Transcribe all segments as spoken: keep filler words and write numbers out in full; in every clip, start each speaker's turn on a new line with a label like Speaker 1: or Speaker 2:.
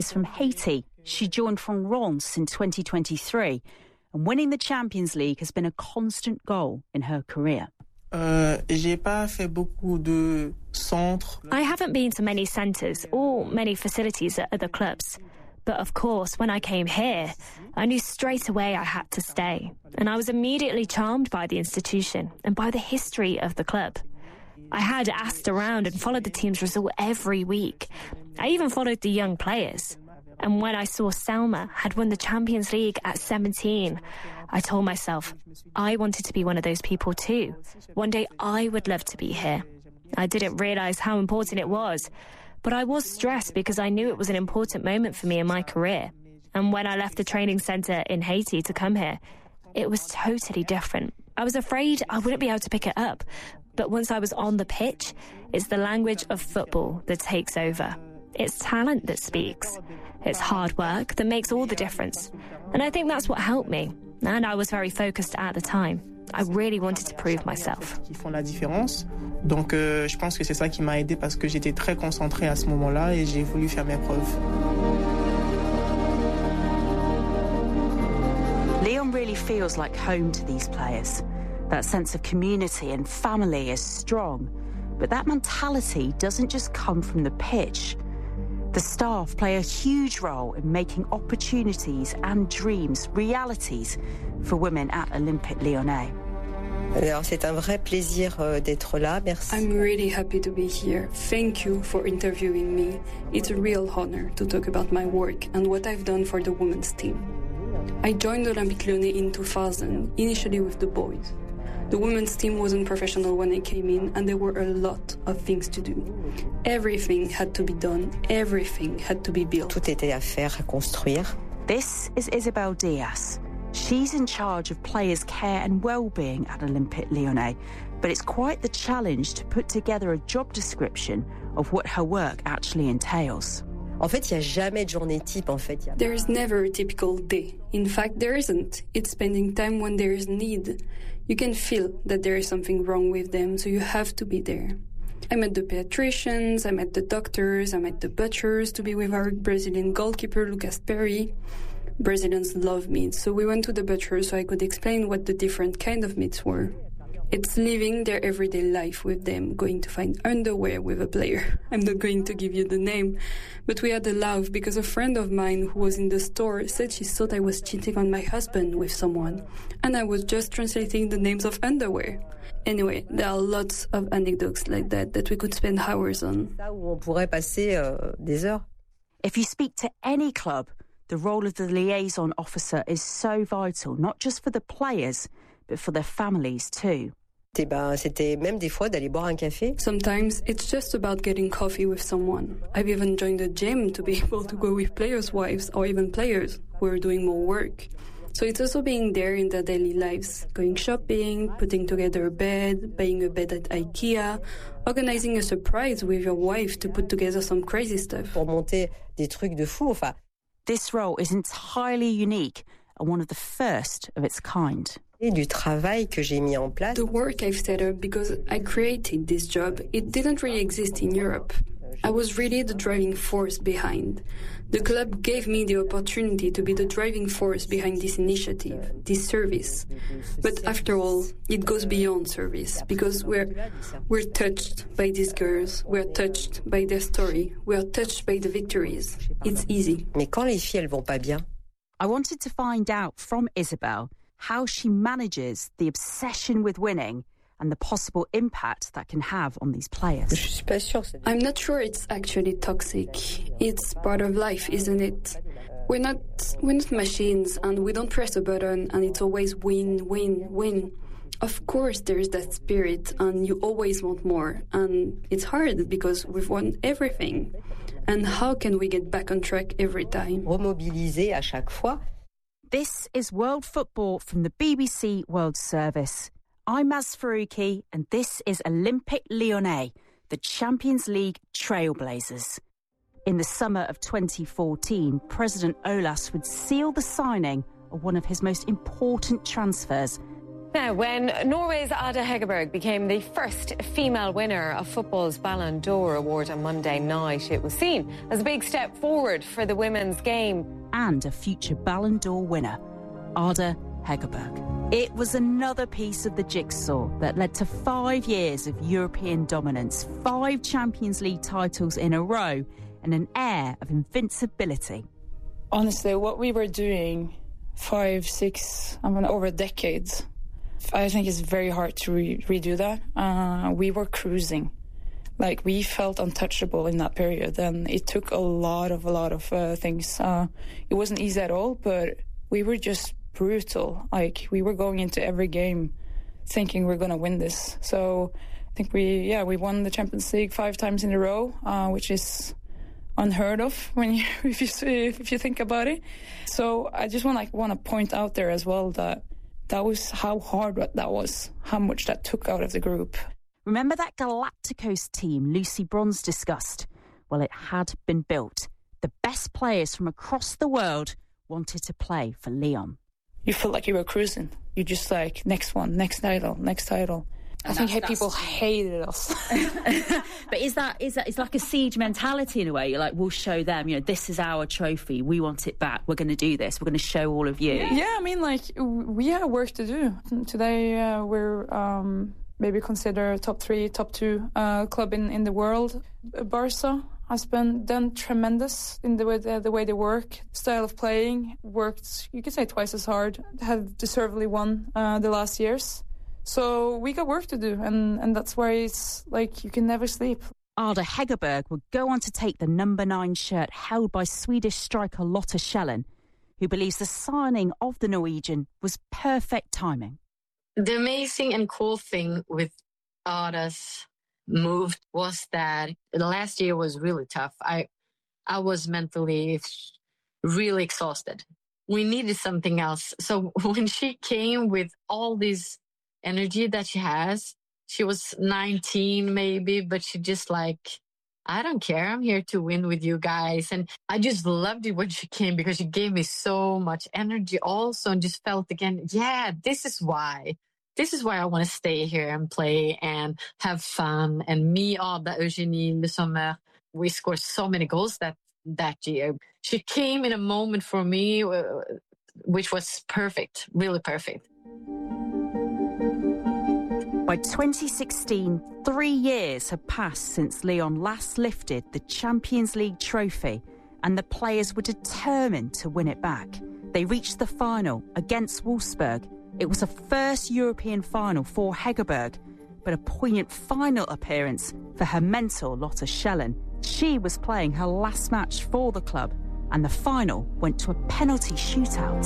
Speaker 1: is from Haiti. She joined from Reims in twenty twenty-three, and winning the Champions League has been a constant goal in her career.
Speaker 2: Uh, j'ai pas fait beaucoup de centres.
Speaker 3: I haven't been to many centres or many facilities at other clubs. But of course, when I came here, I knew straight away I had to stay. And I was immediately charmed by the institution and by the history of the club. I had asked around and followed the team's result every week. I even followed the young players. And when I saw Selma had won the Champions League at seventeen, I told myself I wanted to be one of those people too. One day I would love to be here. I didn't realise how important it was, but I was stressed because I knew it was an important moment for me in my career. And when I left the training centre in Haiti to come here, it was totally different. I was afraid I wouldn't be able to pick it up, but once I was on the pitch, it's the language of football that takes over. It's talent that speaks. It's hard work that makes all the difference. And I think that's what helped me. And I was very focused at the time. I really wanted to prove myself.
Speaker 2: Qui font la différence. Donc, euh, je pense que c'est ça qui m'a aidé parce que j'étais très concentrée à ce moment-là et j'ai voulu faire mes preuves.
Speaker 1: Lyon really feels like home to these players. That sense of community and family is strong. But that mentality doesn't just come from the pitch. The staff play a huge role in making opportunities and dreams realities for women at Olympique Lyonnais.
Speaker 4: Alors, c'est un vrai plaisir d'être là. Merci.
Speaker 5: I'm really happy to be here. Thank you for interviewing me. It's a real honor to talk about my work and what I've done for the women's team. I joined Olympique Lyonnais in two thousand, initially with the boys. The women's team wasn't professional when I came in, and there were a lot of things to do. Everything had to be done. Everything had to be built.
Speaker 4: Tout était à faire, à construire.
Speaker 1: This is Isabel Diaz. She's in charge of players' care and well-being at Olympique Lyonnais, but it's quite the challenge to put together a job description of what her work actually entails.
Speaker 4: En fait, il n'y a jamais de journée type, en fait.
Speaker 5: There is never a typical day. In fact, there isn't. It's spending time when there is need. You can feel that there is something wrong with them, so you have to be there. I met the pediatricians, I met the doctors, I met the butchers to be with our Brazilian goalkeeper, Lucas Perry. Brazilians love meat, so we went to the butcher so I could explain what the different kind of meats were. It's living their everyday life with them, going to find underwear with a player. I'm not going to give you the name, but we had a laugh because a friend of mine who was in the store said she thought I was cheating on my husband with someone, and I was just translating the names of underwear. Anyway, there are lots of anecdotes like that that we could spend hours on.
Speaker 4: Où on pourrait passer euh, des heures.
Speaker 1: If you speak to any club, the role of the liaison officer is so vital, not just for the players, but for their families too.
Speaker 4: Et ben, c'était même des fois d'aller boire un café.
Speaker 5: Sometimes it's just about getting coffee with someone. I've even joined a gym to be able to go with players' wives or even players who are doing more work. So it's also being there in their daily lives, going shopping, putting together a bed, buying a bed at IKEA, organizing a surprise with your wife to put together some crazy stuff.
Speaker 4: Pour monter des trucs de fou, enfin.
Speaker 1: This role is entirely unique and one of the first of its kind.
Speaker 4: Du travail que j'ai mis en place.
Speaker 5: The work I've set up, because I created this job, it didn't really exist in Europe. I was really the driving force behind. The club gave me the opportunity to be the driving force behind this initiative, this service. But after all, it goes beyond service, because we're, we're touched by these girls, we're touched by their story, we're touched by the victories. It's easy.
Speaker 4: Mais quand les filles, elles vont pas bien.
Speaker 1: I wanted to find out from Isabel how she manages the obsession with winning and the possible impact that can have on these players.
Speaker 4: Je suis pas sûre.
Speaker 5: I'm not sure it's actually toxic. It's part of life, isn't it? We're not, we're not machines, and we don't press a button and it's always win, win, win. Of course there is that spirit and you always want more, and it's hard because we've won everything. And how can we get back on track every time?
Speaker 4: Remobiliser à chaque fois.
Speaker 1: This is World Football from the B B C World Service. I'm Maz Faruqi, and this is Olympique Lyonnais, the Champions League trailblazers. In the summer of twenty fourteen, President Aulas would seal the signing of one of his most important transfers,
Speaker 6: Now, when Norway's Ada Hegerberg became the first female winner of football's Ballon d'Or award on Monday night, it was seen as a big step forward for the women's game.
Speaker 1: And a future Ballon d'Or winner, Ada Hegerberg. It was another piece of the jigsaw that led to five years of European dominance, five Champions League titles in a row, and an air of invincibility.
Speaker 7: Honestly, what we were doing five, six, I mean, over decades, I think it's very hard to re- redo that. Uh, we were cruising. Like, we felt untouchable in that period, and it took a lot of, a lot of uh, things. Uh, it wasn't easy at all, but we were just brutal. Like, we were going into every game thinking we're going to win this. So I think we, yeah, we won the Champions League five times in a row, uh, which is unheard of when you, if you if you think about it. So I just want like want to point out there as well that that was how hard that was, how much that took out of the group.
Speaker 1: Remember that Galacticos team Lucy Bronze discussed? Well, it had been built. The best players from across the world wanted to play for Lyon.
Speaker 7: You felt like you were cruising. You just like, next one, next title, next title. I think that's, people that's... hated us.
Speaker 1: But is that is that it's like a siege mentality in a way? You're like, we'll show them, you know, this is our trophy. We want it back. We're going to do this. We're going to show all of you.
Speaker 7: Yeah, I mean, like, we have work to do. Today, uh, we're um, maybe considered top three, top two uh, club in, in the world. Barca has been done tremendous in the way the, the way they work, style of playing, worked, you could say, twice as hard, have deservedly won uh, the last years. So we got work to do, and, and that's why it's like you can never sleep.
Speaker 1: Ada Hegerberg would go on to take the number nine shirt held by Swedish striker Lotta Schellen, who believes the signing of the Norwegian was perfect timing.
Speaker 8: The amazing and cool thing with Ada's move was that the last year was really tough. I, I was mentally really exhausted. We needed something else. So when she came with all these energy that she has, she was nineteen maybe, but she just like, I don't care, I'm here to win with you guys. And I just loved it when she came because she gave me so much energy also, and just felt again, yeah, this is why. This is why I want to stay here and play and have fun. And me, Ada, Eugenie, Le Sommer, we scored so many goals that, that year. She came in a moment for me, uh, which was perfect, really perfect.
Speaker 1: By twenty sixteen, three years had passed since Lyon last lifted the Champions League trophy, and the players were determined to win it back. They reached the final against Wolfsburg. It was a first European final for Hegerberg, but a poignant final appearance for her mentor, Lotta Schellen. She was playing her last match for the club, and the final went to a penalty shootout.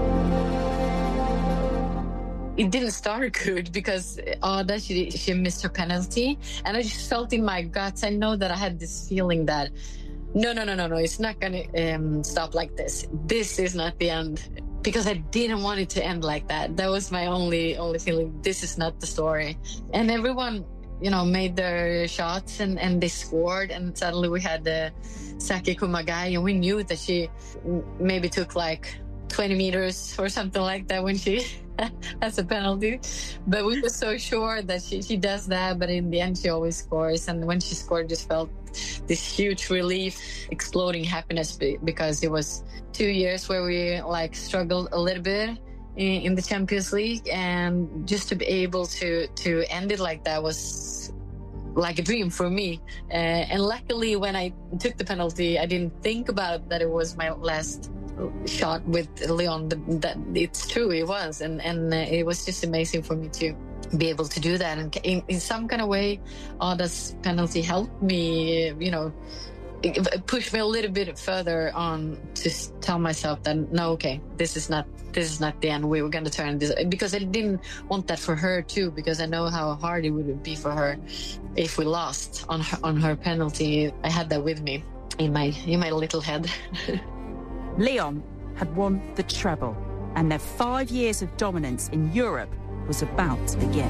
Speaker 8: It didn't start good because Ada, she, she missed her penalty. And I just felt in my guts, I know that I had this feeling that, no, no, no, no, no, it's not going to um, stop like this. This is not the end. Because I didn't want it to end like that. That was my only only feeling. This is not the story. And everyone, you know, made their shots and, and they scored. And suddenly we had uh, Saki Kumagai, and we knew that she maybe took like twenty meters or something like that when she has a penalty. But we were so sure that she, she does that, but in the end she always scores. And when she scored, just felt this huge relief, exploding happiness, because it was two years where we like struggled a little bit in, in the Champions League, and just to be able to to end it like that was like a dream for me. Uh, and luckily when I took the penalty, I didn't think about that it was my last shot with Lyon. That it's true, it was, and and uh, it was just amazing for me to be able to do that. And in, in some kind of way, Ada's penalty helped me, you know, it pushed me a little bit further on to tell myself that no, okay, this is not this is not the end. We were going to turn this, because I didn't want that for her too, because I know how hard it would be for her if we lost on her, on her penalty. I had that with me in my in my little head.
Speaker 1: Lyon had won the treble, and their five years of dominance in Europe was about to begin.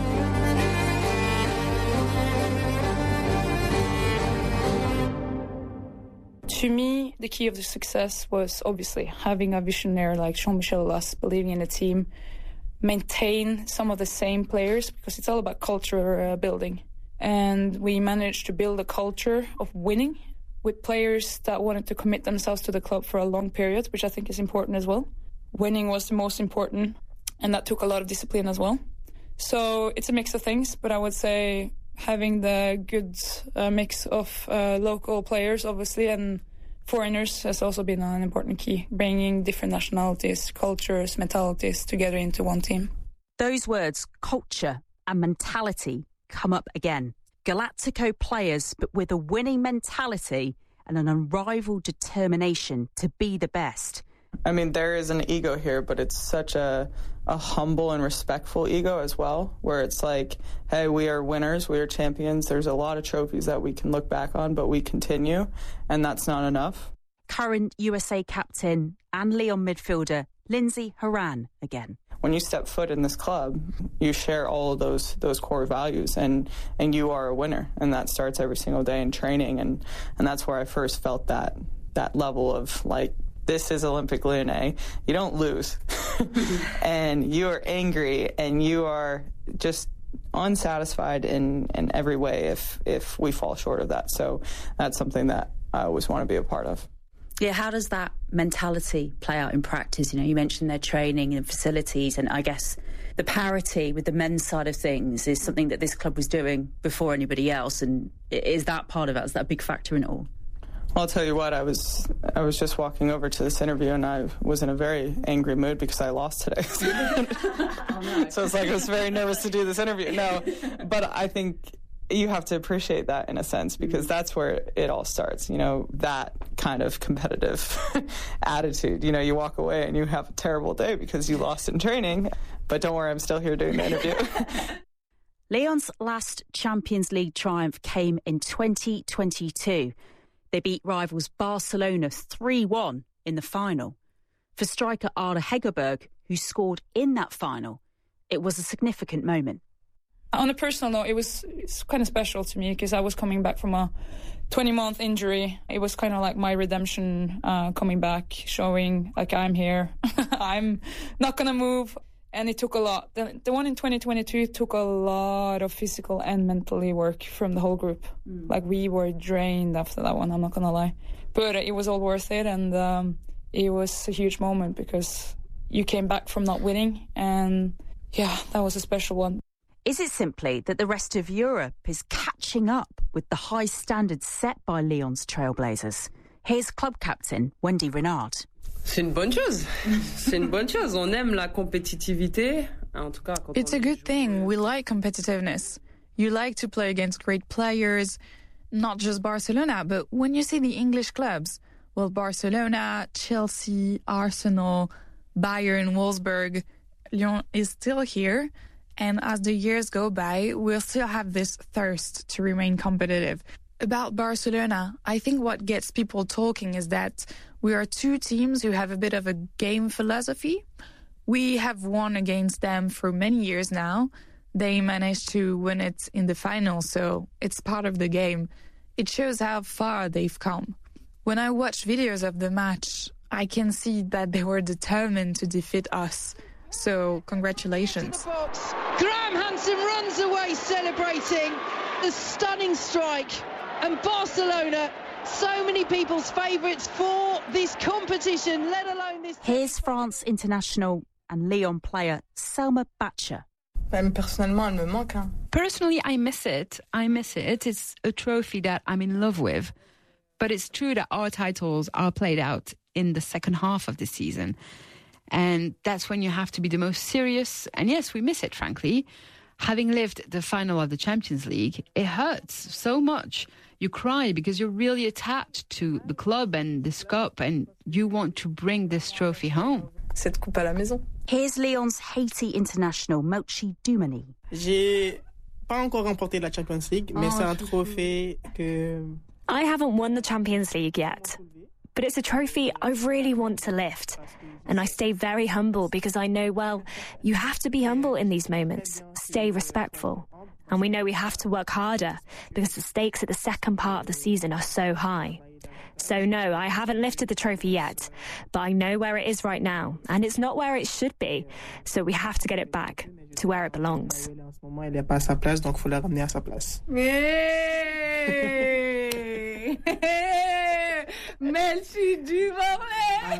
Speaker 7: To me, the key of the success was obviously having a visionary like Jean-Michel Aulas, believing in the team, maintain some of the same players because it's all about culture uh, building. And we managed to build a culture of winning with players that wanted to commit themselves to the club for a long period, which I think is important as well. Winning was the most important, and that took a lot of discipline as well. So it's a mix of things, but I would say having the good uh, mix of uh, local players, obviously, and foreigners has also been an important key, bringing different nationalities, cultures, mentalities together into one team.
Speaker 1: Those words, culture and mentality, come up again. Galactico players, but with a winning mentality and an unrivaled determination to be the best.
Speaker 9: I mean, there is an ego here, but it's such a, a humble and respectful ego as well, where it's like, hey, we are winners, we are champions. There's a lot of trophies that we can look back on, but we continue, and that's not enough.
Speaker 1: Current U S A captain and Lyon midfielder Lindsey Horan again.
Speaker 9: When you step foot in this club, you share all of those those core values, and, and you are a winner, and that starts every single day in training, and, and that's where I first felt that that level of, like, this is Olympique Lyonnais. You don't lose. And you are angry, and you are just unsatisfied in, in every way if, if we fall short of that. So that's something that I always want to be a part of.
Speaker 1: Yeah, how does that mentality play out in practice? You know, you mentioned their training and facilities, and I guess the parity with the men's side of things is something that this club was doing before anybody else. And is that part of it? Is that a big factor in it all?
Speaker 9: I'll tell you what, I was I was just walking over to this interview, and I was in a very angry mood because I lost today. Oh, no. So it's like I was very nervous to do this interview. No, but I think you have to appreciate that in a sense, because that's where it all starts, you know, that kind of competitive attitude. You know, you walk away and you have a terrible day because you lost in training, but don't worry, I'm still here doing the interview.
Speaker 1: Lyon's last Champions League triumph came in twenty twenty-two. They beat rivals Barcelona three one in the final. For striker Ada Hegerberg, who scored in that final, it was a significant moment.
Speaker 7: On a personal note, it was it's kind of special to me because I was coming back from a twenty-month injury. It was kind of like my redemption uh, coming back, showing like I'm here. I'm not going to move. And it took a lot. The, the one in twenty twenty-two took a lot of physical and mentally work from the whole group. Mm. Like, we were drained after that one, I'm not going to lie. But it was all worth it, and um, it was a huge moment because you came back from not winning, and yeah, that was a special one.
Speaker 1: Is it simply that the rest of Europe is catching up with the high standards set by Lyon's Trailblazers? Here's club captain Wendy Renard.
Speaker 10: C'est une bonne chose. C'est une bonne chose. On aime la compétitivité. En tout cas, quand
Speaker 11: it's a good thing. We like competitiveness. You like to play against great players, not just Barcelona, but when you see the English clubs, well, Barcelona, Chelsea, Arsenal, Bayern, Wolfsburg, Lyon is still here. And as the years go by, we'll still have this thirst to remain competitive. About Barcelona, I think what gets people talking is that we are two teams who have a bit of a game philosophy. We have won against them for many years now. They managed to win it in the final, so it's part of the game. It shows how far they've come. When I watch videos of the match, I can see that they were determined to defeat us. So, congratulations.
Speaker 12: Graham Hansen runs away celebrating the stunning strike. And Barcelona, so many people's favourites for this competition, let alone this...
Speaker 1: Here's France international and Lyon player Selma Batcher.
Speaker 13: Personally, I miss it. I miss it. It's a trophy that I'm in love with. But it's true that our titles are played out in the second half of the season. And that's when you have to be the most serious. And yes, we miss it, frankly. Having lived the final of the Champions League, it hurts so much. You cry because you're really attached to the club and this cup, and you want to bring this trophy home.
Speaker 4: Cette coupe à la maison.
Speaker 1: Here's Lyon's Haiti international, Melchi Doumani.
Speaker 2: J'ai pas encore remporté la Champions League, mais
Speaker 3: oh,
Speaker 2: c'est un trophée que...
Speaker 3: I haven't won the Champions League yet, but it's a trophy I really want to lift. And I stay very humble because I know, well, you have to be humble in these moments. Stay respectful. And we know we have to work harder because the stakes at the second part of the season are so high. So no, I haven't lifted the trophy yet, but I know where it is right now, and it's not where it should be. So we have to get it back to where it belongs.
Speaker 2: En ce moment, elle n'est pas à sa place, donc il faut la ramener à sa place.
Speaker 14: Hey! Merci du moment.